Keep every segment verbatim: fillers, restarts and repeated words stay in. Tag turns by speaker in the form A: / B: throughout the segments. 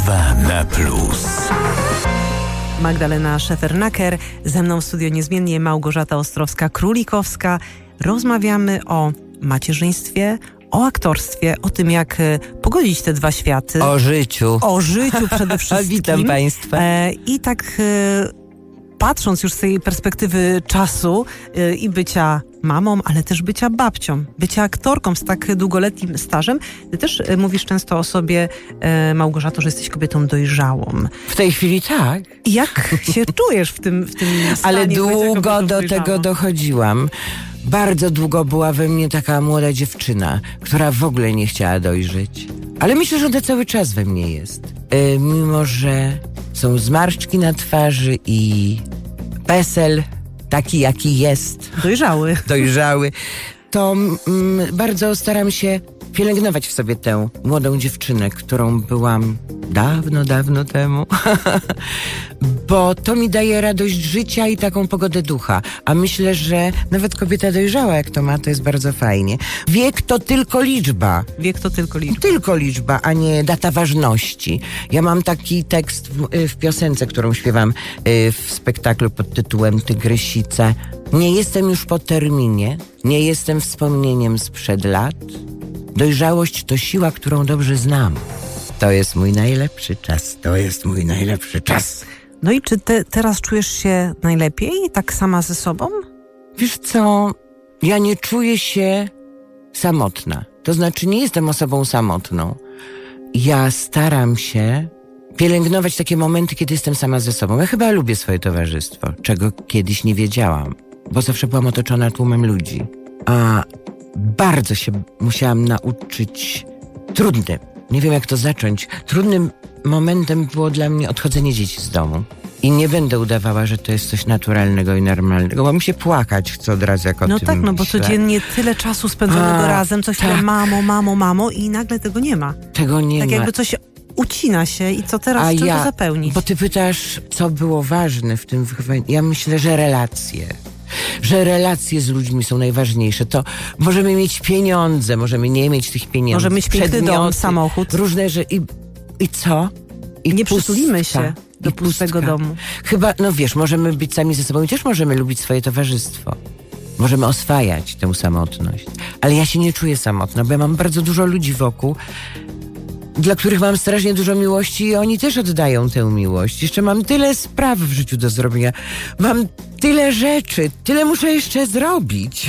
A: Rozmowa na plus.
B: Magdalena Szefernaker, ze mną w studio niezmiennie Małgorzata Ostrowska-Królikowska. Rozmawiamy o macierzyństwie, o aktorstwie, o tym, jak pogodzić te dwa światy.
C: O życiu.
B: O życiu przede wszystkim.
C: Witam Państwa.
B: E, I tak e, patrząc już z tej perspektywy czasu e, i bycia mamą, ale też bycia babcią, bycia aktorką z tak długoletnim stażem. Ty też e, mówisz często o sobie, e, Małgorzato, że jesteś kobietą dojrzałą.
C: W tej chwili tak.
B: I jak się czujesz w tym, w tym stanie?
C: Ale długo do
B: dojrzałą?
C: tego dochodziłam. Bardzo długo była we mnie taka młoda dziewczyna, która w ogóle nie chciała dojrzeć. Ale myślę, że ona cały czas we mnie jest. Yy, mimo, że są zmarszczki na twarzy i PESEL taki, jaki jest.
B: Dojrzały.
C: Dojrzały. To mm, bardzo staram się pielęgnować w sobie tę młodą dziewczynę, którą byłam dawno, dawno temu. Bo to mi daje radość życia i taką pogodę ducha. A myślę, że nawet kobieta dojrzała, jak to ma, to jest bardzo fajnie. Wiek to tylko liczba.
B: Wiek to tylko liczba.
C: Tylko liczba, a nie data ważności. Ja mam taki tekst w, w piosence, którą śpiewam w spektaklu pod tytułem Tygrysice. Nie jestem już po terminie, nie jestem wspomnieniem sprzed lat. Dojrzałość to siła, którą dobrze znam. To jest mój najlepszy czas, to jest mój najlepszy czas.
B: No i czy te, teraz czujesz się najlepiej, tak sama ze sobą?
C: Wiesz co, ja nie czuję się samotna. To znaczy nie jestem osobą samotną. Ja staram się pielęgnować takie momenty, kiedy jestem sama ze sobą. Ja chyba lubię swoje towarzystwo, czego kiedyś nie wiedziałam, bo zawsze byłam otoczona tłumem ludzi. A bardzo się musiałam nauczyć trudnym. Nie wiem, jak to zacząć. Trudnym momentem było dla mnie odchodzenie dzieci z domu. I nie będę udawała, że to jest coś naturalnego i normalnego, bo mi się płakać chce od razu, jak o
B: no
C: tym
B: tak, no bo
C: myślę.
B: codziennie tyle czasu spędzonego
C: A,
B: razem, coś tyle
C: tak.
B: mamo, mamo, mamo i nagle tego nie ma.
C: Tego nie
B: tak
C: ma.
B: jakby coś ucina się i co teraz,
C: A
B: czego
C: ja,
B: zapełnić?
C: Bo ty pytasz, co było ważne w tym wychowaniu. Ja myślę, że relacje. Że relacje z ludźmi są najważniejsze. To możemy mieć pieniądze, możemy nie mieć tych pieniędzy.
B: Możemy mieć piękny
C: przedmioty,
B: dom, samochód.
C: Różne rzeczy. I, I co? I
B: nie
C: pustka.
B: przytulimy się do
C: I
B: pustego
C: pustka.
B: domu.
C: Chyba, no wiesz, możemy być sami ze sobą i też możemy lubić swoje towarzystwo. Możemy oswajać tę samotność. Ale ja się nie czuję samotna, bo ja mam bardzo dużo ludzi wokół, dla których mam strasznie dużo miłości i oni też oddają tę miłość. Jeszcze mam tyle spraw w życiu do zrobienia. Mam tyle rzeczy, tyle muszę jeszcze zrobić.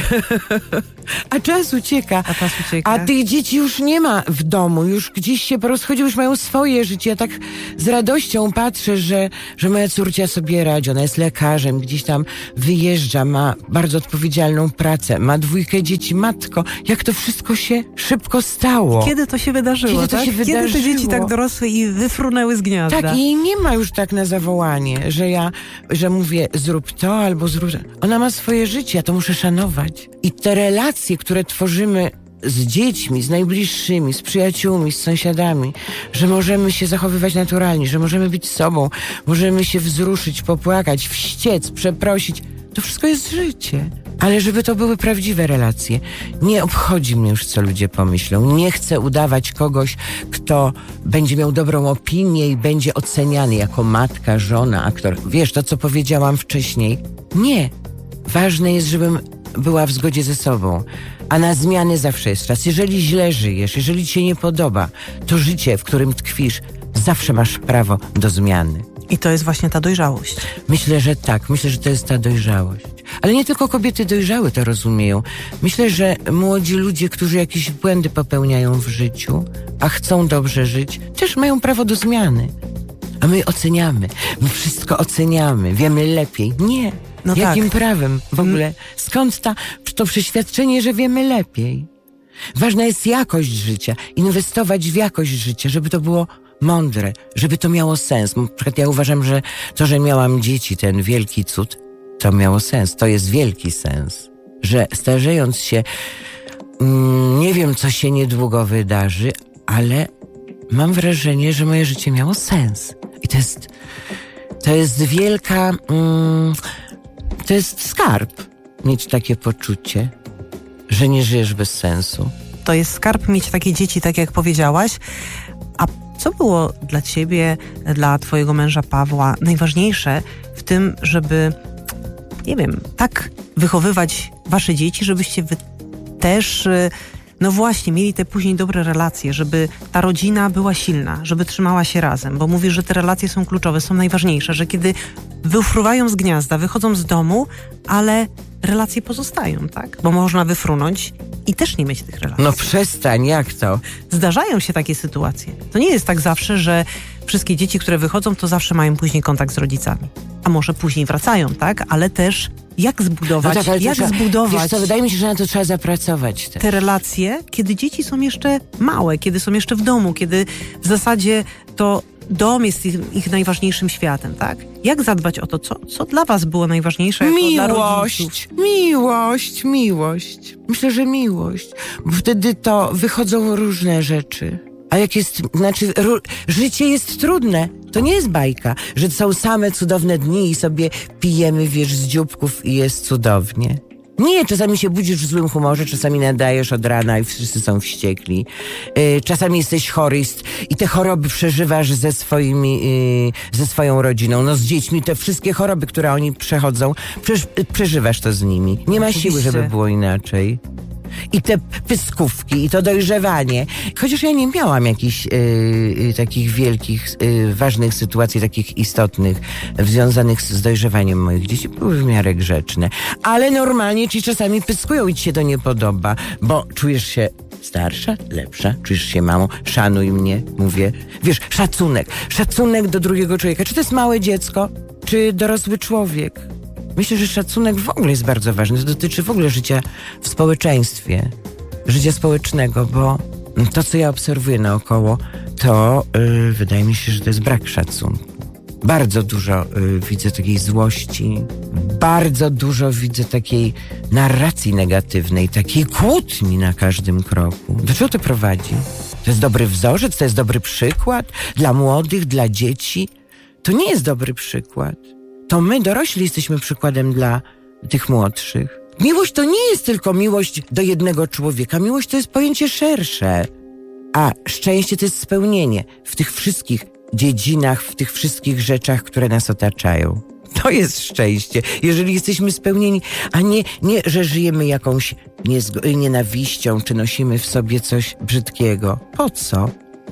C: A czas ucieka.
B: A czas ucieka.
C: A tych dzieci już nie ma w domu, już gdzieś się porozchodziły, już mają swoje życie. Ja tak z radością patrzę, że, że moja córcia sobie radzi. Ona jest lekarzem, gdzieś tam wyjeżdża, ma bardzo odpowiedzialną pracę, ma dwójkę dzieci. Matko, jak to wszystko się szybko stało.
B: Kiedy to się wydarzyło,
C: Kiedy to
B: tak?
C: się wydarzyło?
B: Kiedy te dzieci tak dorosły i wyfrunęły z gniazda?
C: Tak, i nie ma już tak na zawołanie, że ja, że mówię zrób to albo zrób to. Ona ma swoje życie, ja to muszę szanować. I te relacje, które tworzymy z dziećmi, z najbliższymi, z przyjaciółmi, z sąsiadami, że możemy się zachowywać naturalnie, że możemy być sobą, możemy się wzruszyć, popłakać, wściec, przeprosić. To wszystko jest życie. Ale żeby to były prawdziwe relacje. Nie obchodzi mnie już, co ludzie pomyślą. Nie chcę udawać kogoś, kto będzie miał dobrą opinię i będzie oceniany jako matka, żona, aktor. Wiesz, to co powiedziałam wcześniej. Nie. Ważne jest, żebym była w zgodzie ze sobą. A na zmiany zawsze jest czas. Jeżeli źle żyjesz, jeżeli ci się nie podoba, to życie, w którym tkwisz, zawsze masz prawo do zmiany.
B: I to jest właśnie ta dojrzałość.
C: Myślę, że tak. Myślę, że to jest ta dojrzałość. Ale nie tylko kobiety dojrzałe to rozumieją. Myślę, że młodzi ludzie, którzy jakieś błędy popełniają w życiu, a chcą dobrze żyć, też mają prawo do zmiany. A my oceniamy. My wszystko oceniamy. Wiemy lepiej. Nie.
B: No
C: Jakim
B: tak.
C: prawem w ogóle? Skąd ta, to przeświadczenie, że wiemy lepiej? Ważna jest jakość życia. Inwestować w jakość życia, żeby to było mądre, żeby to miało sens. Na przykład ja uważam, że to, że miałam dzieci, ten wielki cud, to miało sens. To jest wielki sens. Że starzejąc się, mm, nie wiem, co się niedługo wydarzy, ale mam wrażenie, że moje życie miało sens. I to jest, to jest wielka, mm, to jest skarb, mieć takie poczucie, że nie żyjesz bez sensu.
B: To jest skarb mieć takie dzieci, tak jak powiedziałaś. A Co było dla ciebie, dla twojego męża Pawła najważniejsze w tym, żeby, nie wiem, tak wychowywać wasze dzieci, żebyście wy też, no właśnie, mieli te później dobre relacje, żeby ta rodzina była silna, żeby trzymała się razem, bo mówisz, że te relacje są kluczowe, są najważniejsze, że kiedy wyfruwają z gniazda, wychodzą z domu, ale relacje pozostają, tak? Bo można wyfrunąć i też nie mieć tych relacji.
C: No przestań, jak to?
B: Zdarzają się takie sytuacje. To nie jest tak zawsze, że wszystkie dzieci, które wychodzą, to zawsze mają później kontakt z rodzicami. A może później wracają, tak? Ale też jak zbudować,
C: No tak, ale
B: jak
C: trzeba,
B: zbudować
C: wiesz co, wydaje mi się, że na to trzeba zapracować też.
B: te relacje, kiedy dzieci są jeszcze małe, kiedy są jeszcze w domu, kiedy w zasadzie to dom jest ich, ich najważniejszym światem, tak? Jak zadbać o to, co, co dla was było najważniejsze jako dla rodziców?
C: Miłość, miłość, miłość. Myślę, że miłość. Bo wtedy to wychodzą różne rzeczy. A jak jest, znaczy, ru, życie jest trudne. To nie jest bajka, że są same cudowne dni i sobie pijemy, wiesz, z dzióbków i jest cudownie. Nie, czasami się budzisz w złym humorze, czasami nadajesz od rana i wszyscy są wściekli. Yy, czasami jesteś chory i, i te choroby przeżywasz ze swoimi, yy, ze swoją rodziną. No z dziećmi te wszystkie choroby, które oni przechodzą, przeż, przeżywasz to z nimi. Nie ma
B: Oczywiście.
C: siły, żeby było inaczej. I te pyskówki, i to dojrzewanie. Chociaż ja nie miałam jakichś yy, takich wielkich, yy, ważnych sytuacji, takich istotnych, związanych z dojrzewaniem moich dzieci. Były w miarę grzeczne. Ale normalnie ci czasami pyskują i ci się to nie podoba, bo czujesz się starsza, lepsza, czujesz się mamą, szanuj mnie, mówię. Wiesz, szacunek. Szacunek do drugiego człowieka. Czy to jest małe dziecko, czy dorosły człowiek. Myślę, że szacunek w ogóle jest bardzo ważny. To dotyczy w ogóle życia w społeczeństwie, życia społecznego, bo to, co ja obserwuję naokoło, to yy, wydaje mi się, że to jest brak szacunku. Bardzo dużo yy, widzę takiej złości, bardzo dużo widzę takiej narracji negatywnej, takiej kłótni na każdym kroku. Do czego to prowadzi? To jest dobry wzorzec, to jest dobry przykład dla młodych, dla dzieci. To nie jest dobry przykład. To my, dorośli, jesteśmy przykładem dla tych młodszych. Miłość to nie jest tylko miłość do jednego człowieka. Miłość to jest pojęcie szersze. A szczęście to jest spełnienie w tych wszystkich dziedzinach, w tych wszystkich rzeczach, które nas otaczają. To jest szczęście, jeżeli jesteśmy spełnieni, a nie, nie że żyjemy jakąś niezgo- nienawiścią, czy nosimy w sobie coś brzydkiego. Po co?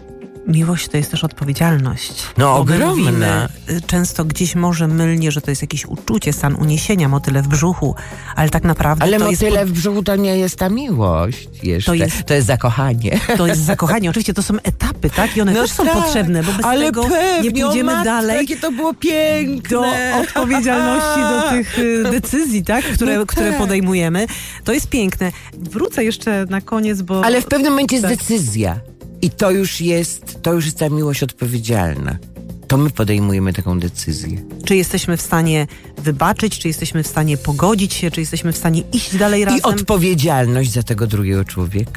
B: Miłość to jest też odpowiedzialność.
C: No
B: Bo my
C: ogromna.
B: mówimy, y, często gdzieś może mylnie, że to jest jakieś uczucie, stan uniesienia, motyle w brzuchu, ale tak naprawdę
C: Ale
B: to jest...
C: motyle w brzuchu to nie jest ta miłość jeszcze.
B: To jest-
C: to jest zakochanie.
B: To jest zakochanie. Oczywiście to są etapy, tak? I one
C: No
B: też są
C: tak,
B: potrzebne, bo bez
C: ale
B: tego
C: pewnie,
B: nie pójdziemy
C: o matko,
B: dalej
C: jakie to było piękne.
B: do odpowiedzialności, do tych y, decyzji, tak? Które,
C: No
B: które
C: tak.
B: podejmujemy. To jest piękne. Wrócę jeszcze na koniec, bo...
C: Ale w pewnym momencie jest
B: Tak.
C: decyzja. I to już jest, to już jest ta miłość odpowiedzialna. To my podejmujemy taką decyzję.
B: Czy jesteśmy w stanie wybaczyć, czy jesteśmy w stanie pogodzić się, czy jesteśmy w stanie iść dalej razem?
C: I odpowiedzialność za tego drugiego człowieka.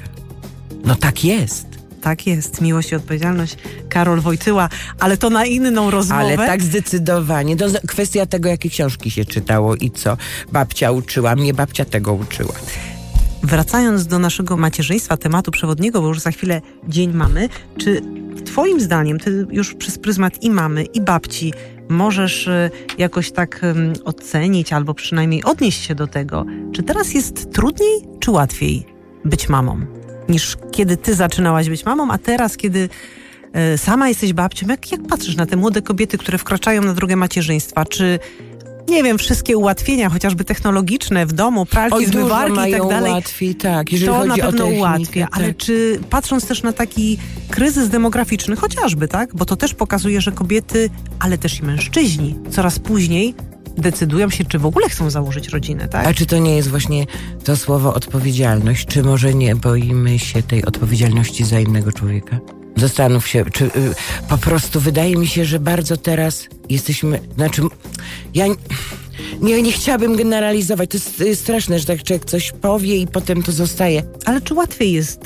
C: No tak jest.
B: Tak jest, miłość i odpowiedzialność. Karol Wojtyła, ale to na inną rozmowę.
C: Ale tak zdecydowanie. To kwestia tego, jakie książki się czytało i co babcia uczyła. Mnie babcia tego uczyła.
B: Wracając do naszego macierzyństwa, tematu przewodniego, bo już za chwilę dzień mamy, czy twoim zdaniem, ty już przez pryzmat i mamy, i babci możesz y, jakoś tak y, ocenić, albo przynajmniej odnieść się do tego, czy teraz jest trudniej, czy łatwiej być mamą, niż kiedy ty zaczynałaś być mamą, a teraz, kiedy y, sama jesteś babcią, jak, jak patrzysz na te młode kobiety, które wkraczają na drogę macierzyństwa, czy nie wiem, wszystkie ułatwienia, chociażby technologiczne w domu, pralki,
C: Oj, dużo
B: zmywarki i
C: mają
B: tak dalej,
C: łatwiej, tak. Jeżeli
B: to
C: chodzi
B: na pewno
C: o technikę,
B: ułatwia, ale
C: tak.
B: czy patrząc też na taki kryzys demograficzny, chociażby, tak, bo to też pokazuje, że kobiety, ale też i mężczyźni coraz później decydują się, czy w ogóle chcą założyć rodzinę, tak?
C: A czy to nie jest właśnie to słowo odpowiedzialność? Czy może nie boimy się tej odpowiedzialności za innego człowieka? Zastanów się, czy y, po prostu wydaje mi się, że bardzo teraz jesteśmy, znaczy ja nie, nie chciałabym generalizować, to jest y, straszne, że tak człowiek coś powie i potem to zostaje.
B: Ale czy łatwiej jest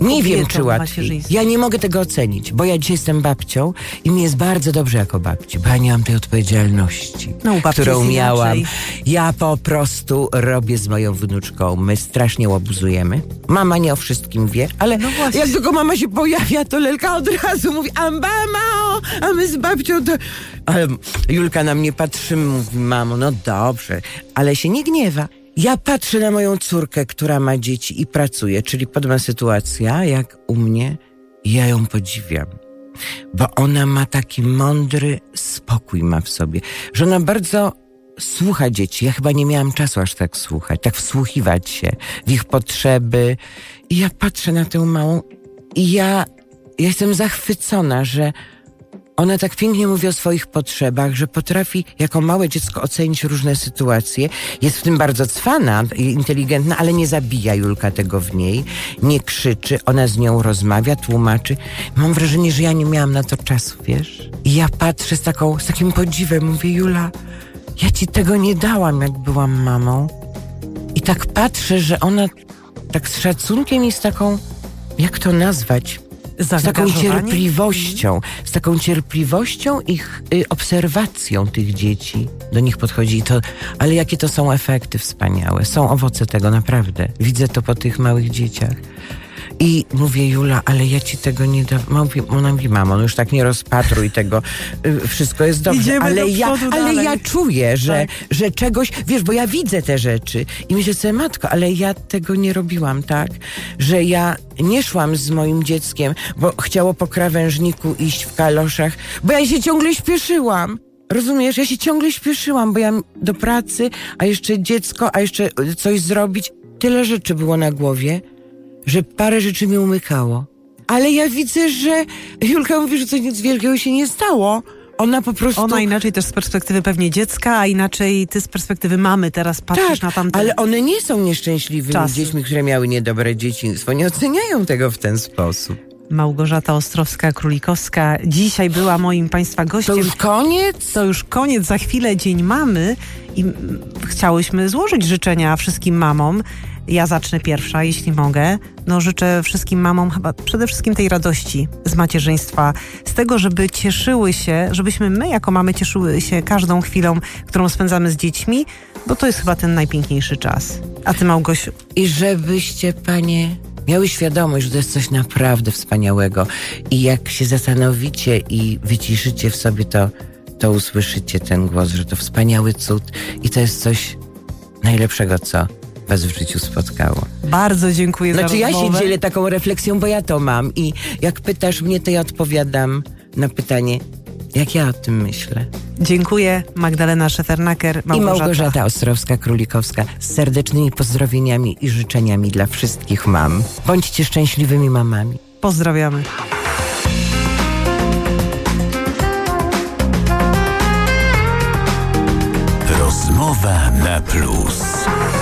C: Nie wiem,
B: kobietom
C: czy łatwiej.
B: macierzyństwo?
C: Ja nie mogę tego ocenić, bo ja dzisiaj jestem babcią i mi jest bardzo dobrze jako babci, bo ja nie mam tej odpowiedzialności,
B: No, u babci
C: którą
B: jest
C: miałam.
B: inaczej.
C: Ja po prostu robię z moją wnuczką. My strasznie łobuzujemy. Mama nie o wszystkim wie, ale
B: No właśnie.
C: jak tylko mama się pojawia, to Lelka od razu mówi: a mama, a my z babcią to... Ale Julka na mnie patrzy, mówi: mamo, no dobrze, ale się nie gniewa. Ja patrzę na moją córkę, która ma dzieci i pracuje, czyli podobna sytuacja jak u mnie. I ja ją podziwiam, bo ona ma taki mądry spokój ma w sobie, że ona bardzo słucha dzieci. Ja chyba nie miałam czasu aż tak słuchać, tak wsłuchiwać się w ich potrzeby. I ja patrzę na tę małą i ja, ja jestem zachwycona, że ona tak pięknie mówi o swoich potrzebach, że potrafi jako małe dziecko ocenić różne sytuacje. Jest w tym bardzo cwana i inteligentna, ale nie zabija Julka tego w niej. Nie krzyczy, ona z nią rozmawia, tłumaczy. Mam wrażenie, że ja nie miałam na to czasu, wiesz? I ja patrzę z, taką, z takim podziwem, mówię: Jula, ja ci tego nie dałam, jak byłam mamą. I tak patrzę, że ona tak z szacunkiem i z taką, jak to nazwać... Z taką
B: Zaangażowanie?
C: cierpliwością, z taką cierpliwością ich y, obserwacją tych dzieci do nich podchodzi. I to, ale jakie to są efekty wspaniałe. Są owoce tego, naprawdę. Widzę to po tych małych dzieciach. I mówię: Jula, ale ja ci tego nie dam. Ona mówi: mamo, no już tak nie rozpatruj tego. Y, wszystko jest dobrze.
B: Idziemy
C: ale
B: do
C: ja,
B: przodu
C: ale
B: dalej.
C: ja czuję, że,
B: Tak.
C: że czegoś, wiesz, bo ja widzę te rzeczy i myślę sobie: matko, ale ja tego nie robiłam, tak? Że ja nie szłam z moim dzieckiem, bo chciało po krawężniku iść w kaloszach, bo ja się ciągle śpieszyłam. Rozumiesz? Ja się ciągle śpieszyłam, bo ja do pracy, a jeszcze dziecko, a jeszcze coś zrobić. Tyle rzeczy było na głowie, że parę rzeczy mi umykało. Ale ja widzę, że Julka mówi, że coś nic wielkiego się nie stało. Ona po prostu...
B: Ona inaczej też z perspektywy pewnie dziecka, a inaczej ty z perspektywy mamy teraz patrzysz
C: Tak,
B: na tamte...
C: ale one nie są nieszczęśliwymi
B: czasy.
C: dziećmi, które miały niedobre dzieciństwo. Nie oceniają tego w ten sposób.
B: Małgorzata Ostrowska-Królikowska dzisiaj była moim Państwa gościem.
C: To już koniec?
B: To już koniec, za chwilę Dzień Mamy i mm, chciałyśmy złożyć życzenia wszystkim mamom. Ja zacznę pierwsza, jeśli mogę. No, życzę wszystkim mamom chyba przede wszystkim tej radości z macierzyństwa, z tego, żeby cieszyły się, żebyśmy my jako mamy cieszyły się każdą chwilą, którą spędzamy z dziećmi, bo to jest chyba ten najpiękniejszy czas. A ty, Małgosiu?
C: I żebyście, panie, miały świadomość, że to jest coś naprawdę wspaniałego. I jak się zastanowicie i wyciszycie w sobie, to, to usłyszycie ten głos, że to wspaniały cud i to jest coś najlepszego, co was w życiu spotkało.
B: Bardzo dziękuję
C: Znaczy
B: za
C: ja
B: rozmowę.
C: się dzielę taką refleksją, bo ja to mam i jak pytasz mnie, to ja odpowiadam na pytanie, jak ja o tym myślę.
B: Dziękuję. Magdalena Szefernaker, Małgorzata.
C: I Małgorzata Ostrowska-Królikowska z serdecznymi pozdrowieniami i życzeniami dla wszystkich mam. Bądźcie szczęśliwymi mamami.
B: Pozdrawiamy.
A: Rozmowa na plus.